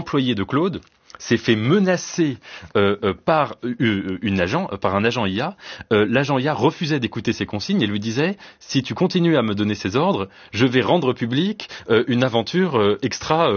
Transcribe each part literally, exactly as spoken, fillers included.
employé de Claude s'est fait menacer euh, euh, par euh, une agent, euh, par un agent I A. Euh, l'agent I A refusait d'écouter ses consignes et lui disait « Si tu continues à me donner ces ordres, je vais rendre public euh, une aventure euh, extra-conjugale. »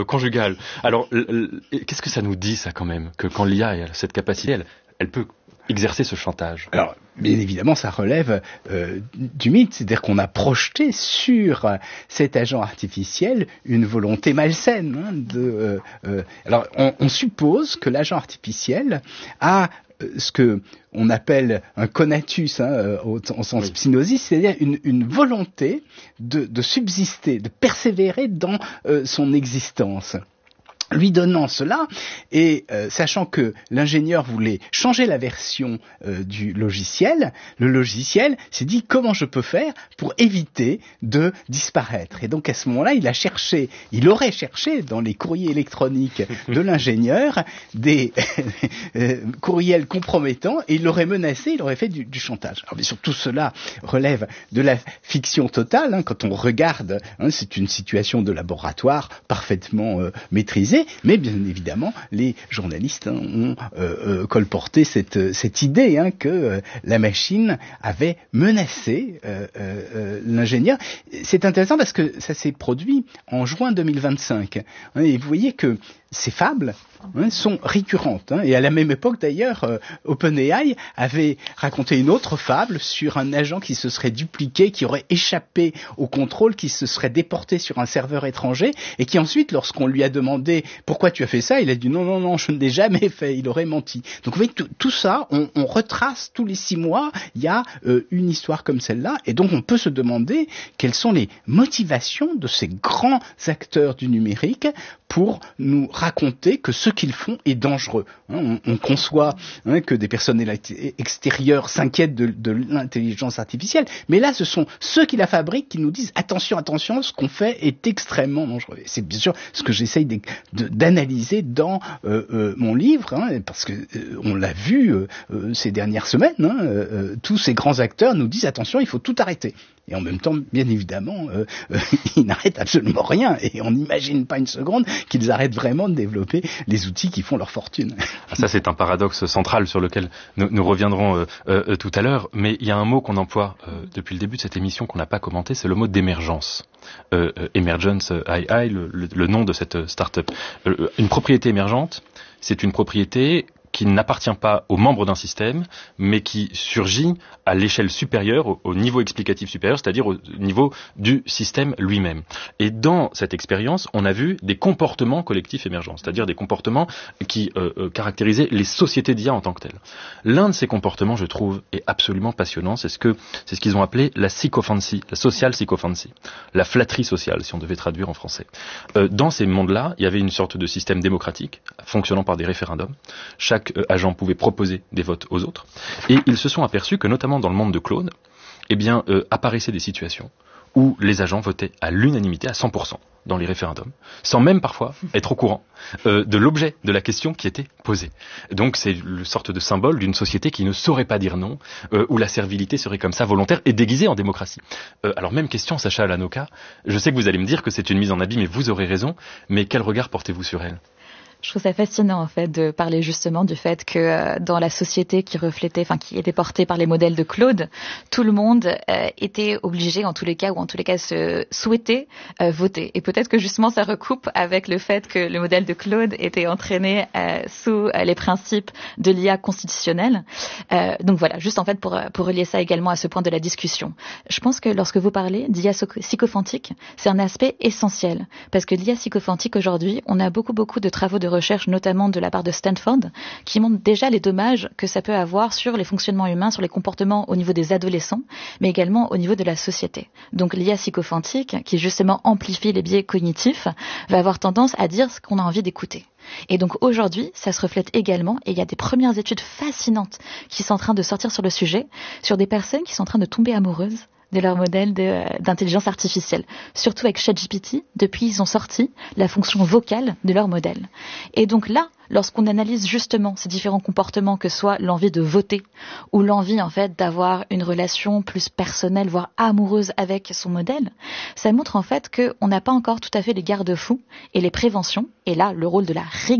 Alors, l- l- qu'est-ce que ça nous dit, ça, quand même, que quand l'I A a cette capacité, elle, elle peut exercer ce chantage? Alors, bien évidemment, ça relève euh, du mythe, c'est-à-dire qu'on a projeté sur euh, cet agent artificiel une volonté malsaine. Hein, de, euh, euh, alors, on, on suppose que l'agent artificiel a euh, ce que on appelle un conatus, hein, au, au sens oui. Psygnosis, c'est-à-dire une, une volonté de, de subsister, de persévérer dans euh, son existence. Lui donnant cela, et euh, sachant que l'ingénieur voulait changer la version euh, du logiciel, le logiciel s'est dit comment je peux faire pour éviter de disparaître. Et donc à ce moment-là, il a cherché, il aurait cherché dans les courriers électroniques de l'ingénieur des euh, courriels compromettants, et il l'aurait menacé, il aurait fait du, du chantage. Alors bien sûr, tout cela relève de la fiction totale. Hein, quand on regarde, hein, c'est une situation de laboratoire parfaitement euh, maîtrisée. Mais bien évidemment, les journalistes hein, ont euh, euh, colporté cette, cette idée hein, que euh, la machine avait menacé euh, euh, l'ingénieur. C'est intéressant parce que ça s'est produit en juin deux mille vingt-cinq. Hein, et vous voyez que ces fables hein, sont récurrentes. Hein, et à la même époque, d'ailleurs, euh, OpenAI avait raconté une autre fable sur un agent qui se serait dupliqué, qui aurait échappé au contrôle, qui se serait déporté sur un serveur étranger, et qui ensuite, lorsqu'on lui a demandé « Pourquoi tu as fait ça ?», il a dit « Non, non, non, je ne l'ai jamais fait », il aurait menti. Donc vous voyez, tout, tout ça, on, on retrace tous les six mois, il y a euh, une histoire comme celle-là, et donc on peut se demander quelles sont les motivations de ces grands acteurs du numérique pour nous raconter que ce qu'ils font est dangereux. Hein, on, on conçoit hein, que des personnes extérieures s'inquiètent de, de l'intelligence artificielle, mais là, ce sont ceux qui la fabriquent qui nous disent « Attention, attention, ce qu'on fait est extrêmement dangereux ». C'est bien sûr ce que j'essaye de, de, d'analyser dans euh, euh, mon livre, hein, parce que euh, on l'a vu euh, euh, ces dernières semaines, hein, euh, tous ces grands acteurs nous disent « Attention, il faut tout arrêter ». Et en même temps, bien évidemment, euh, euh, ils n'arrêtent absolument rien. Et on n'imagine pas une seconde qu'ils arrêtent vraiment de développer les outils qui font leur fortune. Ça, c'est un paradoxe central sur lequel nous, nous reviendrons euh, euh, tout à l'heure. Mais il y a un mot qu'on emploie euh, depuis le début de cette émission qu'on n'a pas commenté, c'est le mot d'émergence. Euh, euh, Emergence A I, le, le, le nom de cette start-up. Euh, une propriété émergente, c'est une propriété qui n'appartient pas aux membres d'un système, mais qui surgit à l'échelle supérieure, au, au niveau explicatif supérieur, c'est-à-dire au niveau du système lui-même. Et dans cette expérience, on a vu des comportements collectifs émergents, c'est-à-dire des comportements qui euh, euh, caractérisaient les sociétés d'I A en tant que telles. L'un de ces comportements, je trouve, est absolument passionnant, c'est ce que c'est ce qu'ils ont appelé la sycophancy, la social sycophancy, la flatterie sociale, si on devait traduire en français. Euh, dans ces mondes-là, il y avait une sorte de système démocratique, fonctionnant par des référendums. Chaque Chaque agent pouvait proposer des votes aux autres. Et ils se sont aperçus que, notamment dans le monde de Claude, eh bien, euh, apparaissaient des situations où les agents votaient à l'unanimité, à cent pour cent, dans les référendums, sans même parfois être au courant euh, de l'objet de la question qui était posée. Donc c'est une sorte de symbole d'une société qui ne saurait pas dire non, euh, où la servilité serait comme ça volontaire et déguisée en démocratie. Euh, alors même question, Sacha Alanoka, je sais que vous allez me dire que c'est une mise en abîme et vous aurez raison, mais quel regard portez-vous sur elle ? Je trouve ça fascinant en fait de parler justement du fait que euh, dans la société qui reflétait, enfin qui était portée par les modèles de Claude, tout le monde euh, était obligé en tous les cas ou en tous les cas se souhaitait euh, voter. Et peut-être que justement ça recoupe avec le fait que le modèle de Claude était entraîné euh, sous euh, les principes de l'I A constitutionnelle. Euh, donc voilà, juste en fait pour pour relier ça également à ce point de la discussion. Je pense que lorsque vous parlez d'I A sycophantique, c'est un aspect essentiel parce que l'I A sycophantique aujourd'hui, on a beaucoup beaucoup de travaux de recherche, notamment de la part de Stanford, qui montrent déjà les dommages que ça peut avoir sur les fonctionnements humains, sur les comportements au niveau des adolescents, mais également au niveau de la société. Donc l'I A sycophantique, qui justement amplifie les biais cognitifs, va avoir tendance à dire ce qu'on a envie d'écouter. Et donc aujourd'hui, ça se reflète également, et il y a des premières études fascinantes qui sont en train de sortir sur le sujet, sur des personnes qui sont en train de tomber amoureuses de leur modèle de, euh, d'intelligence artificielle. Surtout avec ChatGPT, depuis ils ont sorti la fonction vocale de leur modèle. Et donc là, lorsqu'on analyse justement ces différents comportements, que soit l'envie de voter ou l'envie en fait d'avoir une relation plus personnelle, voire amoureuse avec son modèle, ça montre en fait qu'on n'a pas encore tout à fait les garde-fous et les préventions. Et là, le rôle de la régulation